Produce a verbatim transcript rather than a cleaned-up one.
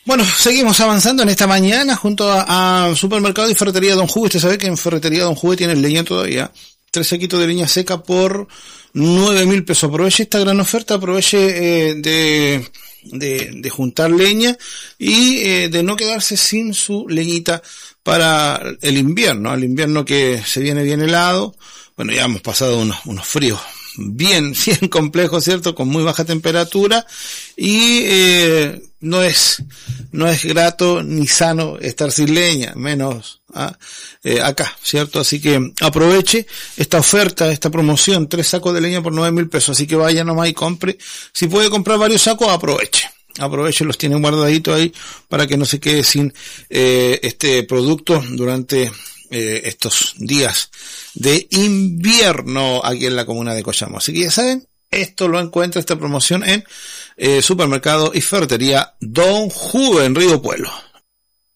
Bueno, seguimos avanzando en esta mañana junto a, a Supermercado y Ferretería Don Juve. Usted sabe que en Ferretería Don Juve tienen leña todavía. Tres saquitos de leña seca por nueve mil pesos. Aproveche esta gran oferta, aproveche eh, de, de, de juntar leña y eh, de no quedarse sin su leñita para el invierno. El invierno que se viene bien helado. Bueno, ya hemos pasado unos, unos fríos bien, bien complejos, ¿cierto? Con muy baja temperatura y eh, no es, no es grato ni sano estar sin leña, menos ¿ah? eh, acá, ¿cierto? Así que aproveche esta oferta, esta promoción, tres sacos de leña por nueve mil pesos, así que vaya nomás y compre. Si puede comprar varios sacos, aproveche. Aproveche, los tiene guardaditos ahí para que no se quede sin eh, este producto durante eh, estos días de invierno aquí en la comuna de Collamo. Así que ya saben, esto lo encuentra, esta promoción en eh, Supermercado y Ferretería Don Juve en Río Pueblo.